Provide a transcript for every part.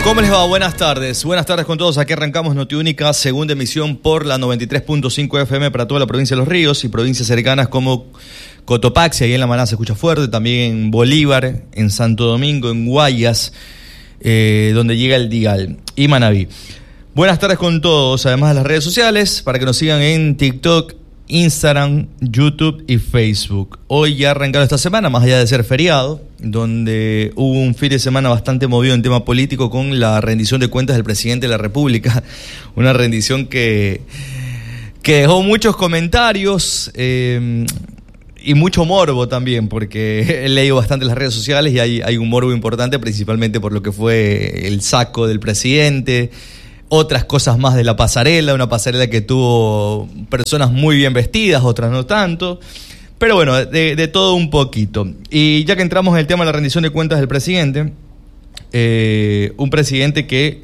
¿Cómo les va? Buenas tardes. Buenas tardes con todos. Aquí arrancamos Notiúnica, segunda emisión por la 93.5 FM para toda la provincia de Los Ríos y provincias cercanas como Cotopaxi, ahí en La Maná se escucha fuerte, también en Bolívar, en Santo Domingo, en Guayas, donde llega el Digal, y Manabí. Buenas tardes con todos, además de las redes sociales, para que nos sigan en TikTok, Instagram, YouTube y Facebook. Hoy ya arrancado esta semana, más allá de ser feriado, donde hubo un fin de semana bastante movido en tema político con la rendición de cuentas del presidente de la República, una rendición que dejó muchos comentarios y mucho morbo también, porque he leído bastante en las redes sociales y hay un morbo importante, principalmente por lo que fue el saco del presidente, otras cosas más de la pasarela, una pasarela que tuvo personas muy bien vestidas, otras no tanto, pero bueno, de todo un poquito. Y ya que entramos en el tema de la rendición de cuentas del presidente, un presidente que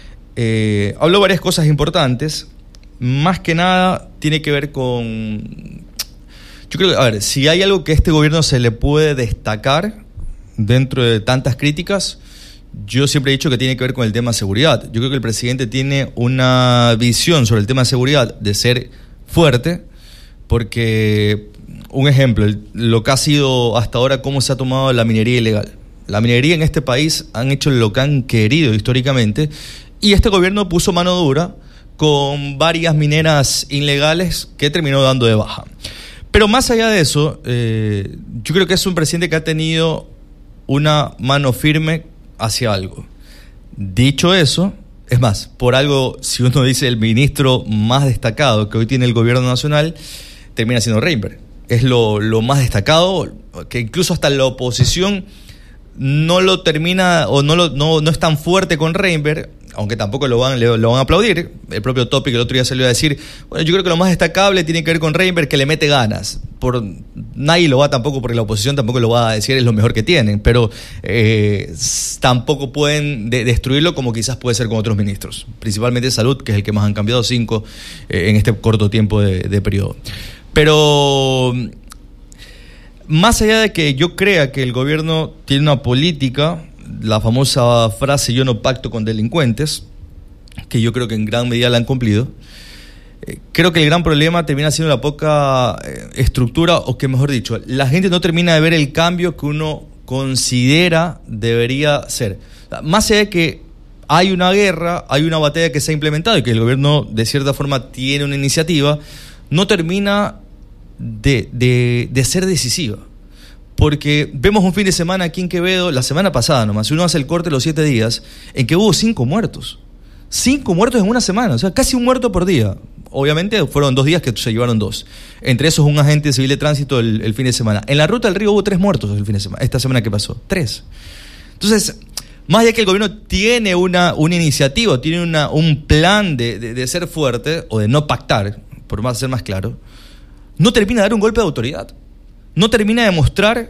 habló varias cosas importantes, más que nada tiene que ver con... Yo creo que, a ver, si hay algo que a este gobierno se le puede destacar dentro de tantas críticas, yo siempre he dicho que tiene que ver con el tema de seguridad. Yo creo que el presidente tiene una visión sobre el tema de seguridad de ser fuerte, porque, un ejemplo, lo que ha sido hasta ahora cómo se ha tomado la minería ilegal. La minería en este país han hecho lo que han querido históricamente, y este gobierno puso mano dura con varias mineras ilegales que terminó dando de baja. Pero más allá de eso, yo creo que es un presidente que ha tenido una mano firme hacia algo. Dicho eso, es más, por algo, si uno dice el ministro más destacado que hoy tiene el gobierno nacional, termina siendo Reinberg. Es lo más destacado, que incluso hasta la oposición no lo termina, o no es tan fuerte con Reinberg, aunque tampoco lo van a aplaudir. El propio Topic el otro día salió a decir, bueno, yo creo que lo más destacable tiene que ver con Reinberg, que le mete ganas. Nadie lo va tampoco, porque la oposición tampoco lo va a decir, es lo mejor que tienen, pero tampoco pueden destruirlo como quizás puede ser con otros ministros, principalmente Salud, que es el que más han cambiado, 5 en este corto tiempo de periodo. Pero más allá de que yo crea que el gobierno tiene una política, la famosa frase "yo no pacto con delincuentes", que yo creo que en gran medida la han cumplido, creo que el gran problema termina siendo la poca estructura, o que mejor dicho, la gente no termina de ver el cambio que uno considera debería ser. Más allá de que hay una guerra, hay una batalla que se ha implementado y que el gobierno de cierta forma tiene una iniciativa, no termina de ser decisiva. Porque vemos un fin de semana aquí en Quevedo, la semana pasada nomás, si uno hace el corte de los 7 días, en que hubo 5 muertos. 5 muertos en una semana, o sea, casi un muerto por día. Obviamente fueron 2 días que se llevaron 2. Entre esos un agente civil de tránsito el fin de semana. En la ruta del río hubo 3 muertos el fin de semana, esta semana que pasó, 3. Entonces, más allá que el gobierno tiene una iniciativa, tiene un plan de ser fuerte, o de no pactar, por más ser más claro, no termina de dar un golpe de autoridad. No termina de mostrar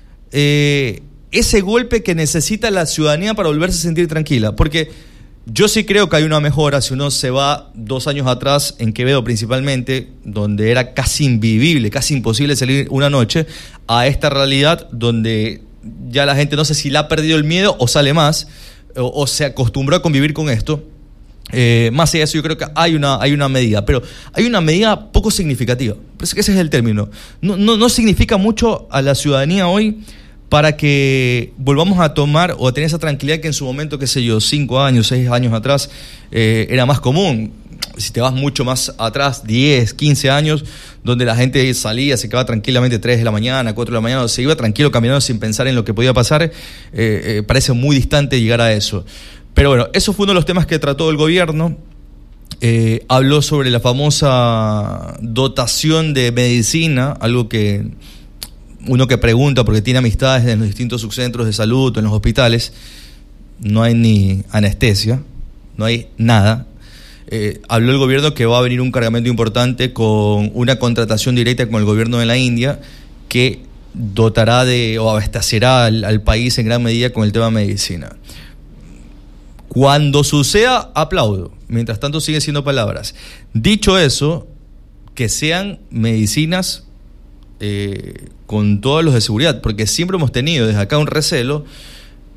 ese golpe que necesita la ciudadanía para volverse a sentir tranquila. Porque yo sí creo que hay una mejora si uno se va 2 años atrás, en Quevedo principalmente, donde era casi invivible, casi imposible salir una noche, a esta realidad donde ya la gente no sé si le ha perdido el miedo o sale más, o se acostumbró a convivir con esto. Más allá de eso, yo creo que hay una medida, pero hay una medida poco significativa. Parece que ese es el término. No significa mucho a la ciudadanía hoy para que volvamos a tomar o a tener esa tranquilidad que en su momento, 5 años, 6 años atrás, era más común. Si te vas mucho más atrás, 10, 15 años, donde la gente salía, se quedaba tranquilamente 3 de la mañana, 4 de la mañana, se iba tranquilo caminando sin pensar en lo que podía pasar, parece muy distante llegar a eso. Pero bueno, eso fue uno de los temas que trató el gobierno. Habló sobre la famosa dotación de medicina, algo que uno que pregunta porque tiene amistades en los distintos subcentros de salud o en los hospitales, no hay ni anestesia, no hay nada. Habló el gobierno que va a venir un cargamento importante con una contratación directa con el gobierno de la India que dotará o abastecerá al país en gran medida con el tema de medicina. Cuando suceda, aplaudo. Mientras tanto, siguen siendo palabras. Dicho eso, que sean medicinas con todos los de seguridad, porque siempre hemos tenido desde acá un recelo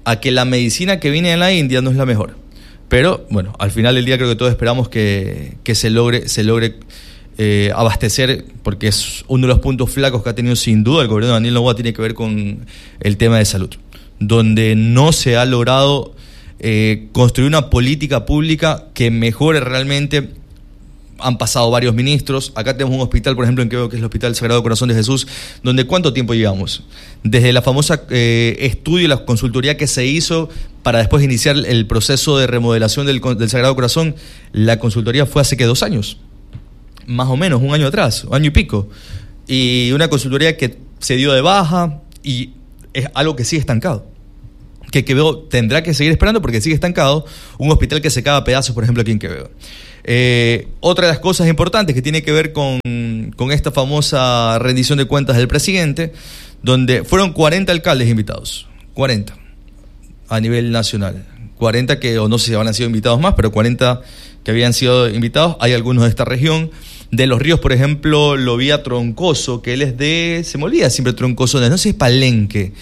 a que la medicina que viene de la India no es la mejor. Pero, bueno, al final del día creo que todos esperamos que se logre abastecer, porque es uno de los puntos flacos que ha tenido sin duda el gobierno de Daniel Noboa, tiene que ver con el tema de salud, donde no se ha logrado construir una política pública que mejore realmente. Han pasado varios ministros. Acá tenemos un hospital, por ejemplo, en Quevedo, que es el Hospital Sagrado Corazón de Jesús, donde ¿cuánto tiempo llevamos? Desde la famosa estudio y la consultoría que se hizo para después iniciar el proceso de remodelación del Sagrado Corazón, la consultoría fue hace que 2 años, más o menos, 1 año atrás, 1 año y pico, y una consultoría que se dio de baja y es algo que sigue estancado, que Quevedo tendrá que seguir esperando porque sigue estancado, un hospital que se caga a pedazos, por ejemplo, aquí en Quevedo. Otra de las cosas importantes que tiene que ver con esta famosa rendición de cuentas del presidente, donde fueron 40 alcaldes invitados, 40 a nivel nacional, 40 que, o no sé si habrán sido invitados más, pero 40 que habían sido invitados. Hay algunos de esta región. De Los Ríos, por ejemplo, lo vi a Troncoso, que él es de, se me olvida siempre Troncoso, no sé si es Palenque,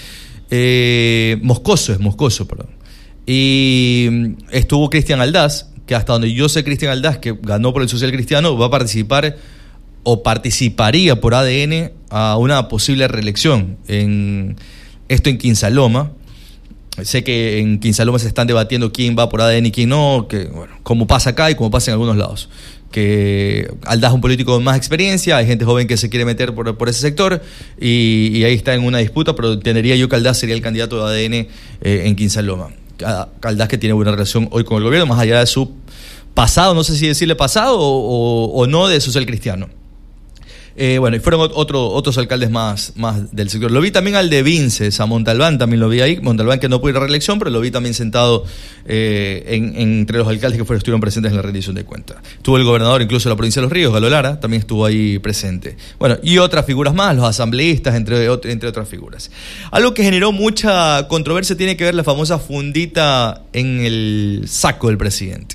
Moscoso, perdón. Y estuvo Cristian Aldaz, que hasta donde yo sé, Cristian Aldaz, que ganó por el Social Cristiano, va a participar o participaría por ADN a una posible reelección en Quinsaloma. Sé que en Quinsaloma se están debatiendo quién va por ADN y quién no, que bueno, como pasa acá y como pasa en algunos lados. Que Aldaz es un político con más experiencia, hay gente joven que se quiere meter por ese sector y ahí está en una disputa, pero entendería yo que Aldaz sería el candidato de ADN en Quinsaloma. Aldaz que tiene buena relación hoy con el gobierno, más allá de su pasado, no sé si decirle pasado o no, de Social Cristiano. Bueno, y fueron otros alcaldes más del sector. Lo vi también al de Vinces, a Montalbán, también lo vi ahí. Montalbán, que no pudo ir a reelección, pero lo vi también sentado entre los alcaldes que estuvieron presentes en la rendición de cuentas. Estuvo el gobernador incluso de la provincia de Los Ríos, Galo Lara, también estuvo ahí presente. Bueno, y otras figuras más, los asambleístas, entre otras figuras. Algo que generó mucha controversia tiene que ver la famosa fundita en el saco del presidente.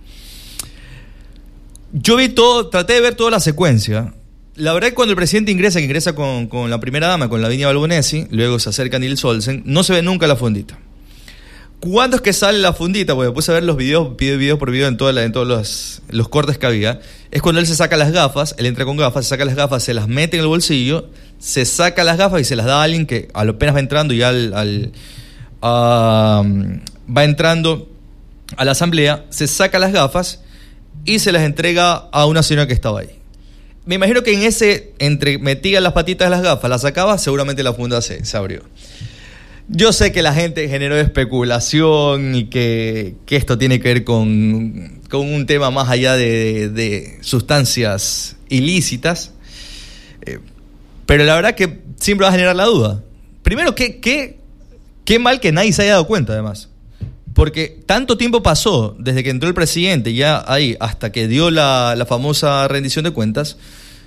Yo vi todo, traté de ver toda la secuencia. La verdad es que cuando el presidente ingresa con la primera dama, con Lavinia Balbonesi, luego se acerca Nils Olsen, no se ve nunca la fundita. ¿Cuándo es que sale la fundita? Porque puse a ver los videos, video por video en todos los cortes que había. Es cuando él se saca las gafas, él entra con gafas, se saca las gafas, se las mete en el bolsillo, se saca las gafas y se las da a alguien que apenas va entrando y va entrando a la asamblea, se saca las gafas y se las entrega a una señora que estaba ahí. Me imagino que en ese, entre metía las patitas de las gafas, las sacaba, seguramente la funda se abrió. Yo sé que la gente generó especulación y que esto tiene que ver con un tema más allá de sustancias ilícitas, pero la verdad que siempre va a generar la duda. Primero, qué mal que nadie se haya dado cuenta, además. Porque tanto tiempo pasó desde que entró el presidente, ya ahí, hasta que dio la famosa rendición de cuentas.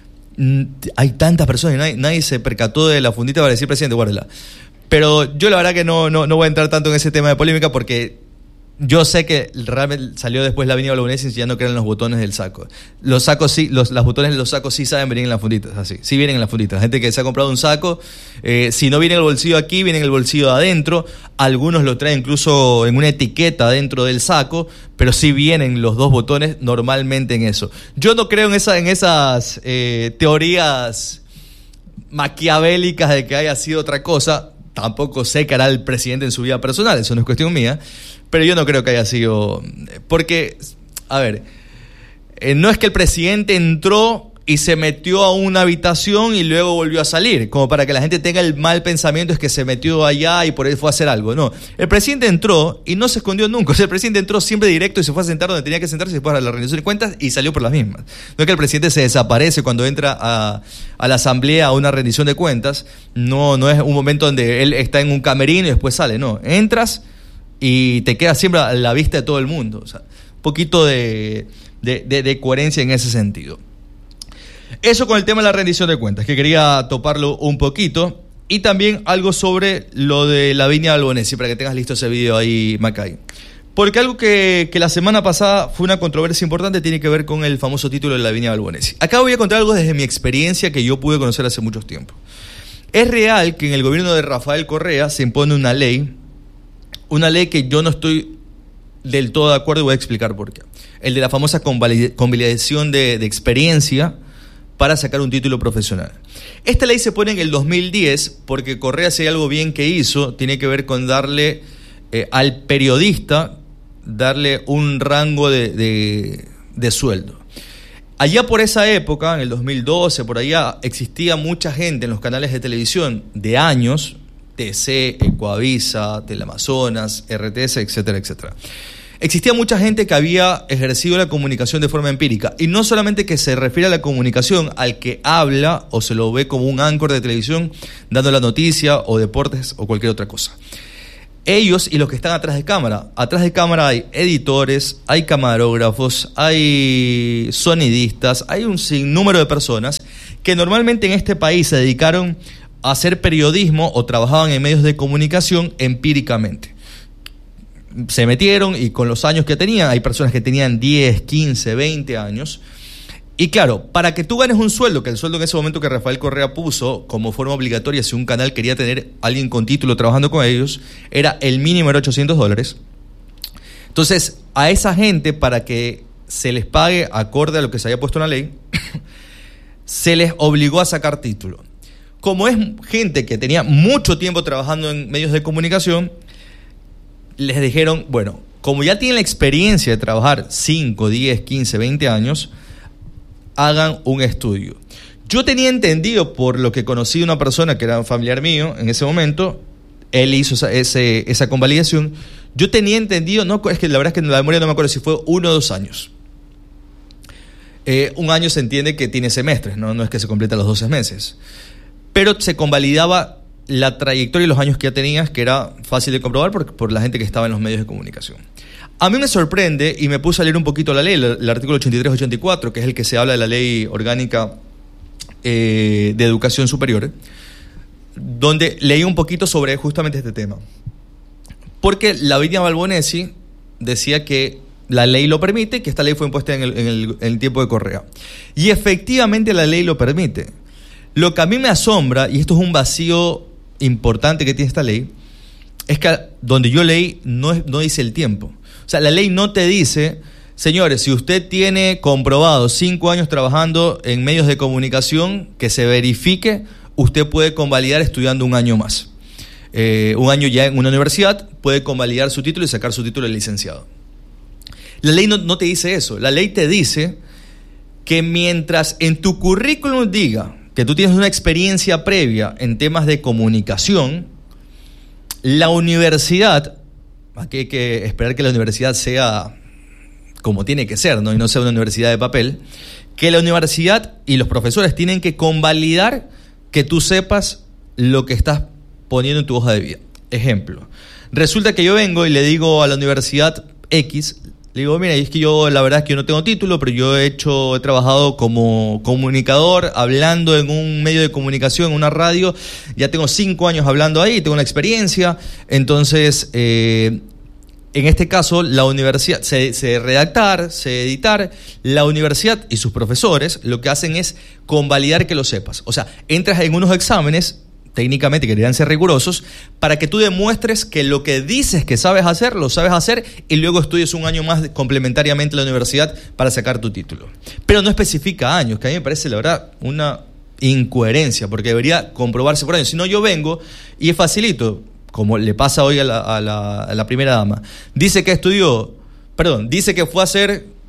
Hay tantas personas y nadie se percató de la fundita para decir, presidente, guárdela. Pero yo la verdad que no voy a entrar tanto en ese tema de polémica porque yo sé que realmente salió después Lavinia Balbonesi y ya no crean los botones del saco. Los sacos sí, los botones de los sacos sí saben venir en las funditas, así. Sí vienen en las funditas. La gente que se ha comprado un saco, si no viene el bolsillo aquí, viene en el bolsillo de adentro. Algunos lo traen incluso en una etiqueta dentro del saco, pero sí vienen los 2 botones normalmente en eso. Yo no creo en esas teorías maquiavélicas de que haya sido otra cosa. Tampoco sé qué hará el presidente en su vida personal, eso no es cuestión mía, pero yo no creo que haya sido... Porque, a ver, no es que el presidente entró y se metió a una habitación y luego volvió a salir, como para que la gente tenga el mal pensamiento, es que se metió allá y por ahí fue a hacer algo. No, el presidente entró y no se escondió nunca. O sea, el presidente entró siempre directo y se fue a sentar donde tenía que sentarse después de la rendición de cuentas y salió por las mismas. No es que el presidente se desaparece cuando entra a la asamblea a una rendición de cuentas. No es un momento donde él está en un camerino y después sale. No, entras y te quedas siempre a la vista de todo el mundo. O sea, un poquito de coherencia en ese sentido. Eso con el tema de la rendición de cuentas, que quería toparlo un poquito. Y también algo sobre lo de Lavinia Balbonesi, para que tengas listo ese video ahí, Macay. Porque algo que la semana pasada fue una controversia importante tiene que ver con el famoso título de Lavinia Balbonesi. Acá voy a contar algo desde mi experiencia que yo pude conocer hace mucho tiempo. Es real que en el gobierno de Rafael Correa se impone una ley una ley que yo no estoy del todo de acuerdo y voy a explicar por qué. El de la famosa convalidación de experiencia para sacar un título profesional. Esta ley se pone en el 2010 porque Correa, si hay algo bien que hizo, tiene que ver con darle al periodista, darle un rango de sueldo. Allá por esa época, en el 2012, por allá, existía mucha gente en los canales de televisión de años, TC, Ecoavisa, Teleamazonas, RTS, etcétera, etcétera. Existía mucha gente que había ejercido la comunicación de forma empírica, y no solamente que se refiere a la comunicación, al que habla o se lo ve como un anchor de televisión dando la noticia o deportes o cualquier otra cosa. Ellos y los que están atrás de cámara. Atrás de cámara hay editores, hay camarógrafos, hay sonidistas, hay un sinnúmero de personas que normalmente en este país se dedicaron a hacer periodismo o trabajaban en medios de comunicación empíricamente. Se metieron y con los años que tenían, hay personas que tenían 10, 15, 20 años. Y claro, para que tú ganes un sueldo, que el sueldo en ese momento que Rafael Correa puso como forma obligatoria, si un canal quería tener a alguien con título trabajando con ellos, era el mínimo era $800. Entonces, a esa gente, para que se les pague acorde a lo que se había puesto en la ley, se les obligó a sacar título. Como es gente que tenía mucho tiempo trabajando en medios de comunicación, les dijeron, bueno, como ya tienen la experiencia de trabajar 5, 10, 15, 20 años, hagan un estudio. Yo tenía entendido, por lo que conocí de una persona que era un familiar mío en ese momento, él hizo esa convalidación, yo tenía entendido, no, es que la verdad es que en la memoria no me acuerdo si fue 1 o 2 años. Un año se entiende que tiene semestres, no es que se completa los 12 meses. Pero se convalidaba la trayectoria y los años que ya tenías, que era fácil de comprobar por la gente que estaba en los medios de comunicación. A mí me sorprende, y me puse a leer un poquito la ley, el artículo 83-84, que es el que se habla de la ley orgánica de educación superior, donde leí un poquito sobre justamente este tema. Porque Lavinia Balbonesi decía que la ley lo permite, que esta ley fue impuesta en el tiempo de Correa. Y efectivamente la ley lo permite. Lo que a mí me asombra, y esto es un vacío importante que tiene esta ley, es que donde yo leí no dice el tiempo. O sea, la ley no te dice, señores, si usted tiene comprobado 5 años trabajando en medios de comunicación, que se verifique, usted puede convalidar estudiando 1 año más. 1 año ya en una universidad, puede convalidar su título y sacar su título de licenciado. La ley no te dice eso. La ley te dice que mientras en tu currículum diga que tú tienes una experiencia previa en temas de comunicación, la universidad, aquí hay que esperar que la universidad sea como tiene que ser, ¿no? Y no sea una universidad de papel, que la universidad y los profesores tienen que convalidar que tú sepas lo que estás poniendo en tu hoja de vida. Ejemplo, resulta que yo vengo y le digo a la universidad X, le digo, mira, es que yo, la verdad es que yo no tengo título, pero yo he trabajado como comunicador, hablando en un medio de comunicación, en una radio, ya tengo 5 años hablando ahí, tengo una experiencia. Entonces, en este caso, la universidad, se redactar, se editar, la universidad y sus profesores lo que hacen es convalidar que lo sepas. O sea, entras en unos exámenes, técnicamente que deberían ser rigurosos, para que tú demuestres que lo que dices que sabes hacer, lo sabes hacer, y luego estudies 1 año más complementariamente en la universidad para sacar tu título. Pero no especifica años, que a mí me parece, la verdad, una incoherencia, porque debería comprobarse por años. Si no, yo vengo y es facilito, como le pasa hoy a la primera dama. Dice que dice que fue a hacer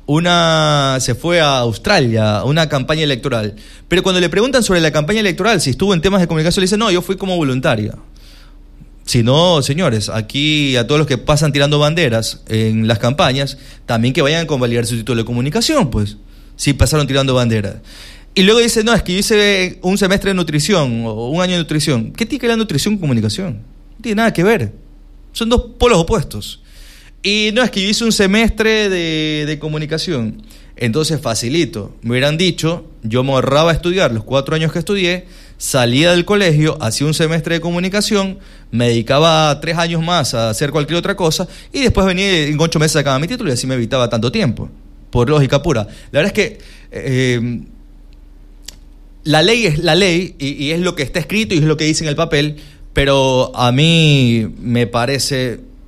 se fue a Australia, una campaña electoral. Pero cuando le preguntan sobre la campaña electoral, si estuvo en temas de comunicación, le dicen, no, yo fui como voluntaria. Si no, señores, aquí a todos los que pasan tirando banderas en las campañas, también que vayan a convalidar su título de comunicación, pues, si pasaron tirando banderas. Y luego dice, no, es que yo hice un semestre de nutrición o 1 año de nutrición. ¿Qué tiene que ver la nutrición con comunicación? No tiene nada que ver. Son 2 polos opuestos. Y no, es que yo hice un semestre de comunicación. Entonces, facilito. Me hubieran dicho, yo me ahorraba estudiar los 4 años que estudié, salía del colegio, hacía un semestre de comunicación, me dedicaba 3 años más a hacer cualquier otra cosa, y después venía en 8 meses sacaba mi título y así me evitaba tanto tiempo. Por lógica pura. La verdad es que la ley es la ley y es lo que está escrito y es lo que dice en el papel, pero a mí me parece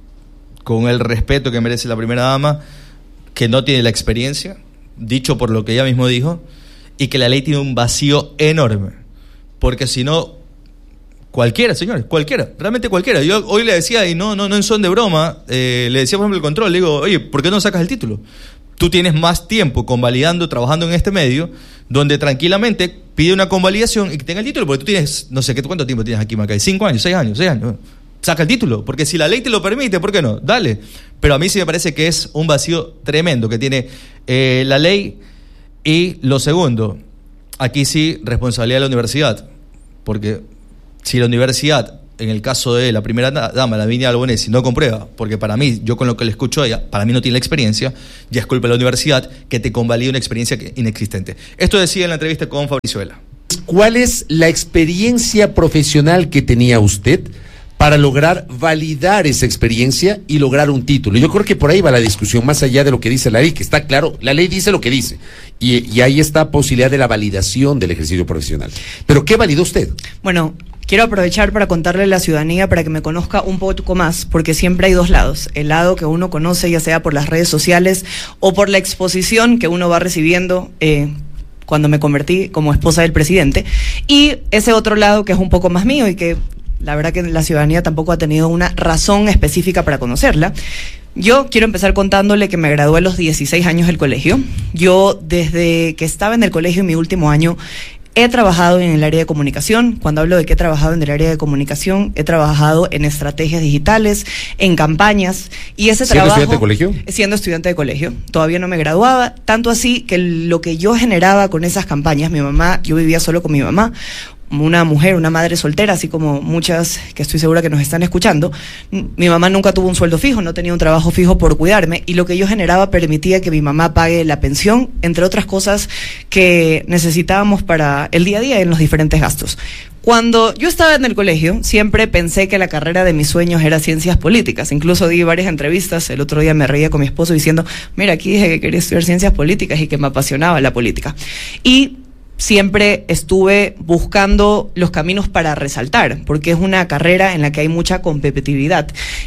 con el respeto que merece la primera dama, que no tiene la experiencia, dicho por lo que ella mismo dijo, y que la ley tiene un vacío enorme, porque si no, cualquiera, señores, cualquiera, realmente cualquiera. Yo hoy le decía, y no en son de broma, le decía por ejemplo el control, le digo, oye, ¿por qué no sacas el título? Tú tienes más tiempo convalidando, trabajando en este medio, donde tranquilamente pide una convalidación y que tenga el título, porque tú tienes, no sé, ¿cuánto tiempo tienes aquí, Macay? 5 años, 6 años. Saca el título, porque si la ley te lo permite, ¿por qué no? Dale. Pero a mí sí me parece que es un vacío tremendo que tiene la ley. Y lo segundo, aquí sí, responsabilidad de la universidad, porque si la universidad, en el caso de la primera dama, Lavinia Albanesi, no comprueba, porque para mí, yo con lo que le escucho a ella, para mí no tiene la experiencia, ya es culpa de la universidad que te convalide una experiencia inexistente. Esto decía en la entrevista con Fabricio Vela. ¿Cuál es la experiencia profesional que tenía usted para lograr validar esa experiencia y lograr un título? Yo creo que por ahí va la discusión, más allá de lo que dice la ley, que está claro, la ley dice lo que dice, y ahí está posibilidad de la validación del ejercicio profesional. ¿Pero qué validó usted? Bueno, quiero aprovechar para contarle a la ciudadanía para que me conozca un poco más, porque siempre hay dos lados. El lado que uno conoce, ya sea por las redes sociales o por la exposición que uno va recibiendo cuando me convertí como esposa del presidente, y ese otro lado que es un poco más mío y que la verdad que la ciudadanía tampoco ha tenido una razón específica para conocerla. Yo quiero empezar contándole que me gradué a los 16 años del colegio. Yo, desde que estaba en el colegio en mi último año, he trabajado en el área de comunicación. Cuando hablo de que he trabajado en el área de comunicación, he trabajado en estrategias digitales, en campañas, y ese trabajo... ¿Siendo estudiante de colegio? Siendo estudiante de colegio. Todavía no me graduaba, tanto así que lo que yo generaba con esas campañas, yo vivía solo con mi mamá, una mujer, una madre soltera, así como muchas que estoy segura que nos están escuchando. Mi mamá nunca tuvo un sueldo fijo, no tenía un trabajo fijo por cuidarme, y lo que yo generaba permitía que mi mamá pague la pensión, entre otras cosas que necesitábamos para el día a día en los diferentes gastos. Cuando yo estaba en el colegio, siempre pensé que la carrera de mis sueños era ciencias políticas. Incluso di varias entrevistas. El otro día me reía con mi esposo diciendo, mira, aquí dije que quería estudiar ciencias políticas y que me apasionaba la política. Y siempre estuve buscando los caminos para resaltar, porque es una carrera en la que hay mucha competitividad,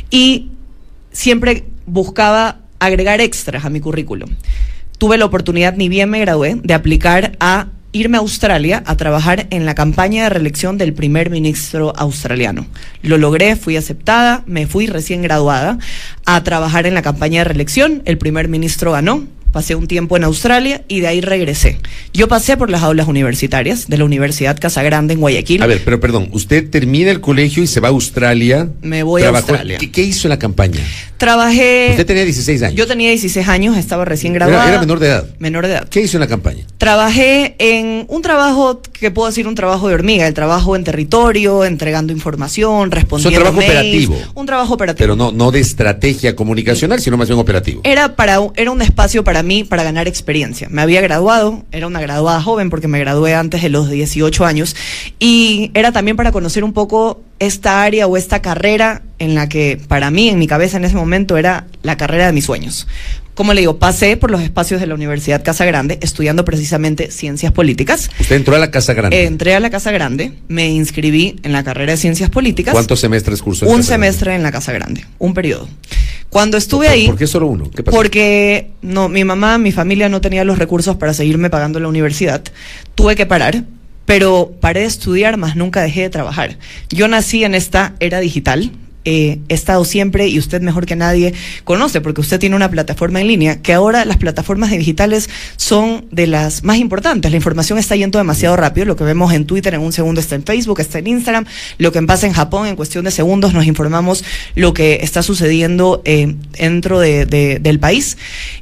y siempre buscaba agregar extras a mi currículum. Tuve la oportunidad, ni bien me gradué, de aplicar a irme a Australia a trabajar en la campaña de reelección del primer ministro australiano. Lo logré, fui aceptada, me fui recién graduada a trabajar en la campaña de reelección, el primer ministro ganó. Pasé un tiempo en Australia y de ahí regresé. Yo pasé por las aulas universitarias de la Universidad Casagrande en Guayaquil. A ver, pero perdón, usted termina el colegio y se va a Australia. Me voy a Australia. ¿Qué hizo en la campaña? Trabajé... Usted tenía 16 años. Yo tenía 16 años, estaba recién graduada. Era menor de edad. Menor de edad. ¿Qué hizo en la campaña? Trabajé en un trabajo que puedo decir un trabajo de hormiga, el trabajo en territorio, entregando información, respondiendo mails. Un trabajo operativo. Un trabajo operativo. Pero no de estrategia comunicacional, sino más bien operativo. Era un espacio para mí para ganar experiencia. Me había graduado, era una graduada joven porque me gradué antes de los 18 años, y era también para conocer un poco esta área o esta carrera en la que para mí, en mi cabeza en ese momento, era la carrera de mis sueños. Como le digo, pasé por los espacios de la Universidad Casagrande estudiando precisamente ciencias políticas. ¿Usted entró a la Casagrande? Entré a la Casagrande, me inscribí en la carrera de ciencias políticas. ¿Cuántos semestres cursó? Un semestre en la Casagrande, un periodo. Cuando estuve ahí... ¿Por qué solo uno? ¿Qué pasó? Porque mi familia no tenía los recursos para seguirme pagando la universidad. Tuve que parar, pero paré de estudiar, más nunca dejé de trabajar. Yo nací en esta era digital. He estado siempre, y usted mejor que nadie conoce, porque usted tiene una plataforma en línea, que ahora las plataformas digitales son de las más importantes. La información está yendo demasiado rápido. Lo que vemos en Twitter en un segundo está en Facebook, está en Instagram. Lo que pasa en Japón, en cuestión de segundos nos informamos lo que está sucediendo dentro del país.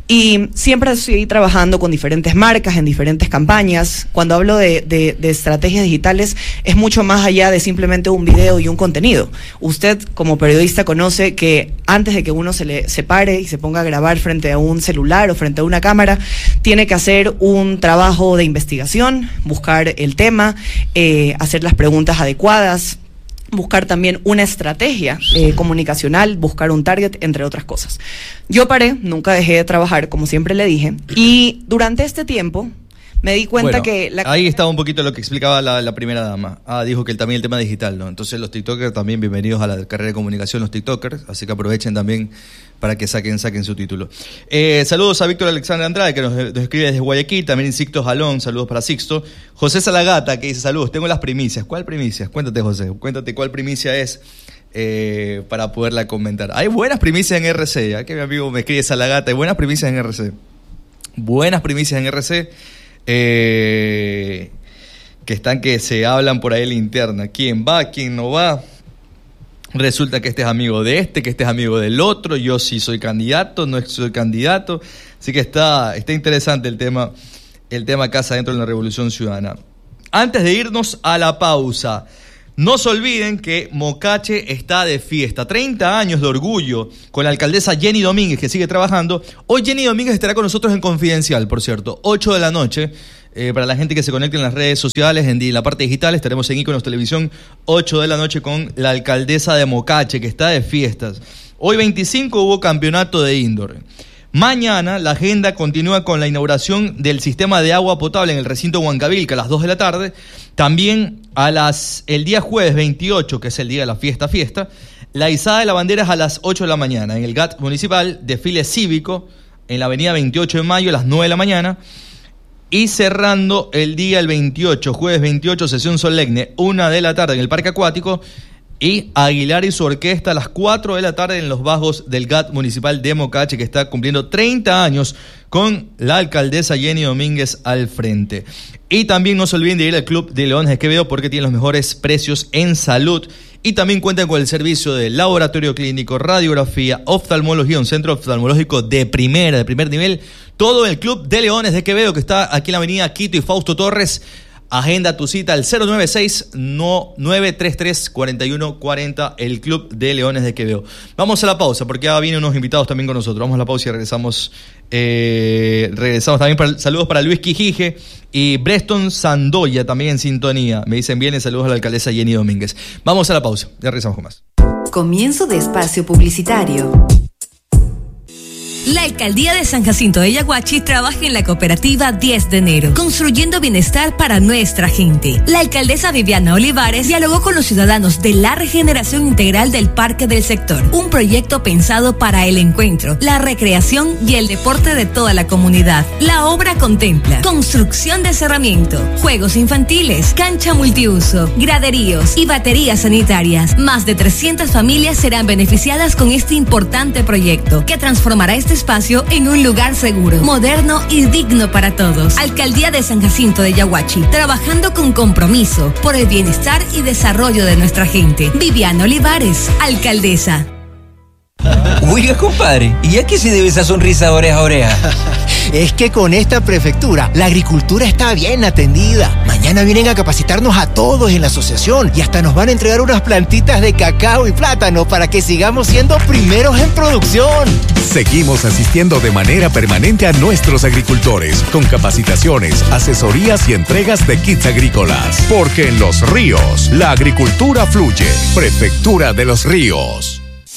Y siempre estoy trabajando con diferentes marcas, en diferentes campañas. Cuando hablo de estrategias digitales, es mucho más allá de simplemente un video y un contenido. Usted, como periodista, conoce que antes de que uno se pare y se ponga a grabar frente a un celular o frente a una cámara, tiene que hacer un trabajo de investigación, buscar el tema, hacer las preguntas adecuadas, buscar también una estrategia comunicacional, buscar un target, entre otras cosas. Yo paré, nunca dejé de trabajar, como siempre le dije, y durante este tiempo me di cuenta bueno, que... Ahí estaba un poquito lo que explicaba la primera dama. Dijo que también el tema digital, ¿no? Entonces los TikTokers también, bienvenidos a la carrera de comunicación, los TikTokers, así que aprovechen también para que saquen su título. Saludos a Víctor Alexander Andrade, que nos escribe desde Guayaquil, también Sixto Jalón, saludos para Sixto. José Salagata, que dice, saludos, tengo las primicias. ¿Cuál primicias? Cuéntate, José, cuéntate cuál primicia es para poderla comentar. Hay buenas primicias en RC, ya que mi amigo me escribe Salagata, hay buenas primicias en RC. Buenas primicias en RC. Que se hablan por ahí en la interna, quién va, quién no va, resulta que este es amigo de este, que este es amigo del otro, yo sí soy candidato, no soy candidato, así que está interesante el tema casa dentro de la Revolución Ciudadana. Antes de irnos a la pausa, no se olviden que Mocache está de fiesta. 30 años de orgullo con la alcaldesa Jenny Domínguez, que sigue trabajando. Hoy Jenny Domínguez estará con nosotros en Confidencial, por cierto, 8 de la noche. Para la gente que se conecte en las redes sociales, en la parte digital, estaremos en Iconos Televisión, 8 de la noche con la alcaldesa de Mocache, que está de fiestas. Hoy 25 hubo campeonato de indoor. Mañana la agenda continúa con la inauguración del sistema de agua potable en el recinto Huancavilca a las 2 de la tarde. También el día jueves 28, que es el día de la fiesta, la izada de la bandera es a las 8 de la mañana. En el GAT municipal, desfile cívico en la avenida 28 de mayo a las 9 de la mañana. Y cerrando el día el 28, jueves 28, sesión solemne, 1 de la tarde en el Parque Acuático. Y Aguilar y su orquesta a las 4 de la tarde en los bajos del GAT municipal de Mocache, que está cumpliendo 30 años con la alcaldesa Jenny Domínguez al frente. Y también no se olviden de ir al Club de Leones de Quevedo porque tienen los mejores precios en salud. Y también cuentan con el servicio de laboratorio clínico, radiografía, oftalmología, un centro oftalmológico de primer nivel. Todo el Club de Leones de Quevedo, que está aquí en la avenida Quito y Fausto Torres. Agenda tu cita al 096-933-4140, el Club de Leones de Quevedo. Vamos a la pausa, porque ya vienen unos invitados también con nosotros. Vamos a la pausa y regresamos. Regresamos también. Saludos para Luis Quijije y Breston Sandoya, también en sintonía. Me dicen bien, saludos a la alcaldesa Jenny Domínguez. Vamos a la pausa, ya regresamos con más. Comienzo de espacio publicitario. La Alcaldía de San Jacinto de Yaguachi trabaja en la cooperativa 10 de enero, construyendo bienestar para nuestra gente. La alcaldesa Viviana Olivares dialogó con los ciudadanos de la regeneración integral del Parque del Sector, un proyecto pensado para el encuentro, la recreación y el deporte de toda la comunidad. La obra contempla construcción de cerramiento, juegos infantiles, cancha multiuso, graderíos y baterías sanitarias. Más de 300 familias serán beneficiadas con este importante proyecto, que transformará este espacio en un lugar seguro, moderno y digno para todos. Alcaldía de San Jacinto de Yaguachi, trabajando con compromiso por el bienestar y desarrollo de nuestra gente. Viviana Olivares, alcaldesa. Oiga, compadre, ¿y a qué se debe esa sonrisa de oreja a oreja? Es que con esta prefectura, la agricultura está bien atendida. Mañana vienen a capacitarnos a todos en la asociación y hasta nos van a entregar unas plantitas de cacao y plátano para que sigamos siendo primeros en producción. Seguimos asistiendo de manera permanente a nuestros agricultores con capacitaciones, asesorías y entregas de kits agrícolas. Porque en Los Ríos, la agricultura fluye. Prefectura de Los Ríos.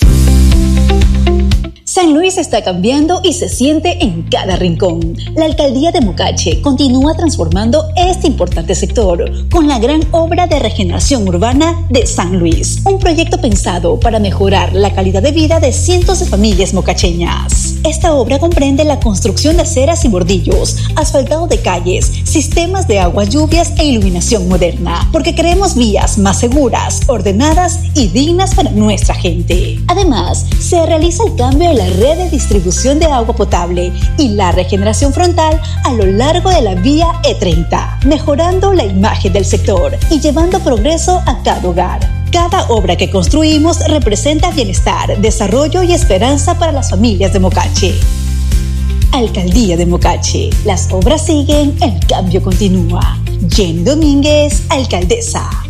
San Luis está cambiando y se siente en cada rincón. La alcaldía de Mocache continúa transformando este importante sector con la gran obra de regeneración urbana de San Luis. Un proyecto pensado para mejorar la calidad de vida de cientos de familias mocacheñas. Esta obra comprende la construcción de aceras y bordillos, asfaltado de calles, sistemas de aguas lluvias e iluminación moderna, porque queremos vías más seguras, ordenadas y dignas para nuestra gente. Además, se realiza el cambio de la red de distribución de agua potable y la regeneración frontal a lo largo de la vía E30, mejorando la imagen del sector y llevando progreso a cada hogar. Cada obra que construimos representa bienestar, desarrollo y esperanza para las familias de Mocache. Alcaldía de Mocache. Las obras siguen, el cambio continúa. Jenny Domínguez, alcaldesa.